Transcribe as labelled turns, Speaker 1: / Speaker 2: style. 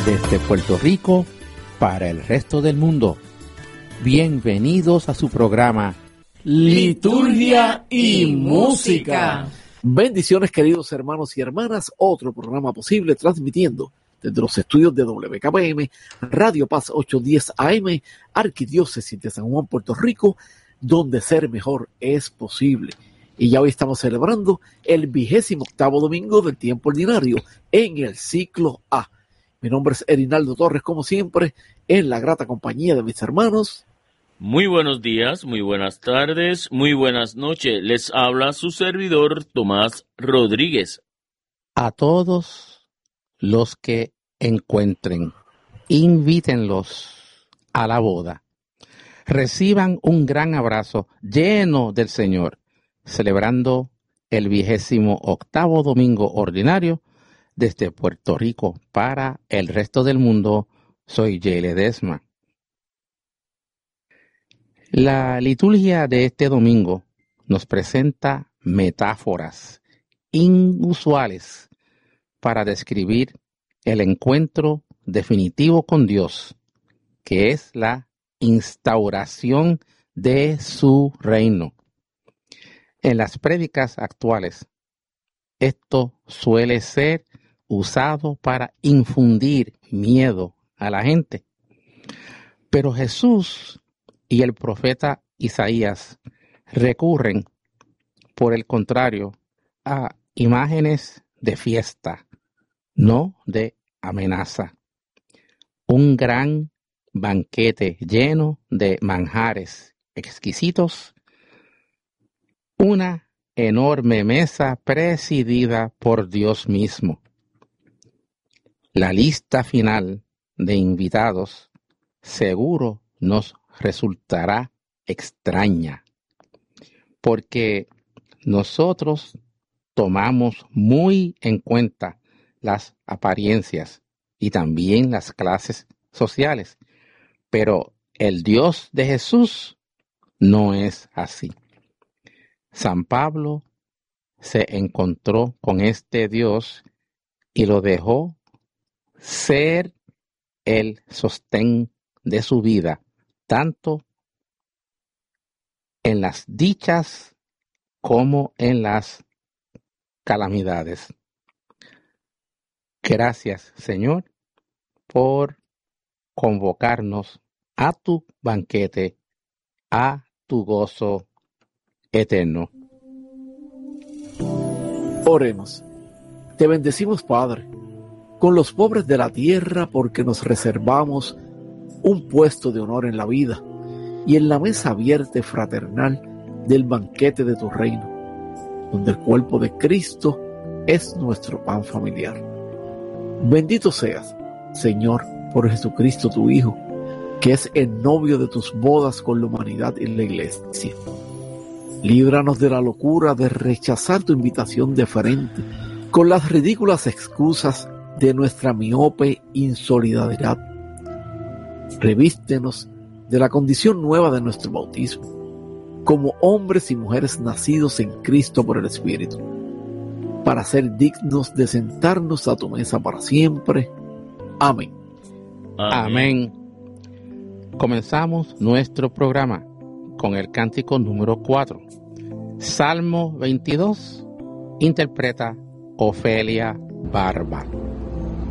Speaker 1: desde Puerto Rico para el resto del mundo. Bienvenidos a su programa
Speaker 2: Liturgia y Música.
Speaker 3: Bendiciones, queridos hermanos y hermanas. Otro programa posible transmitiendo desde los estudios de WKPM, Radio Paz 810 AM, Arquidiócesis de San Juan, Puerto Rico, donde ser mejor es posible. Y ya hoy estamos celebrando el 28º domingo del tiempo ordinario en el ciclo A. Mi nombre es Erinaldo Torres, como siempre, en la grata compañía de mis hermanos.
Speaker 2: Muy buenos días, muy buenas tardes, muy buenas noches. Les habla su servidor Tomás Rodríguez.
Speaker 1: A todos los que encuentren, invítenlos a la boda. Reciban un gran abrazo lleno del Señor, celebrando el 28º domingo ordinario desde Puerto Rico para el resto del mundo. Soy Jay Ledesma. La liturgia de este domingo nos presenta metáforas inusuales para describir el encuentro definitivo con Dios, que es la instauración de su reino. En las prédicas actuales, esto suele ser usado para infundir miedo a la gente. Pero Jesús y el profeta Isaías recurren, por el contrario, a imágenes de fiesta, no de amenaza. Un gran banquete lleno de manjares exquisitos, una enorme mesa presidida por Dios mismo. La lista final de invitados seguro nos resultará extraña, porque nosotros tomamos muy en cuenta las apariencias y también las clases sociales, pero el Dios de Jesús no es así. San Pablo se encontró con este Dios y lo dejó ser el sostén de su vida, tanto en las dichas como en las calamidades. Gracias, Señor, por convocarnos a tu banquete, a tu gozo eterno.
Speaker 3: Oremos. Te bendecimos, Padre, con los pobres de la tierra, porque nos reservamos un puesto de honor en la vida y en la mesa abierta y fraternal del banquete de tu reino, donde el cuerpo de Cristo es nuestro pan familiar. Bendito seas, Señor, por Jesucristo tu Hijo, que es el novio de tus bodas con la humanidad y la Iglesia. Líbranos de la locura de rechazar tu invitación deferente con las ridículas excusas de nuestra miope insolidaridad. Revístenos de la condición nueva de nuestro bautismo, como hombres y mujeres nacidos en Cristo por el Espíritu, para ser dignos de sentarnos a tu mesa para siempre. Amén.
Speaker 1: Amén. Comenzamos nuestro programa con el cántico número 4. Salmo 22, interpreta Ofelia Barba.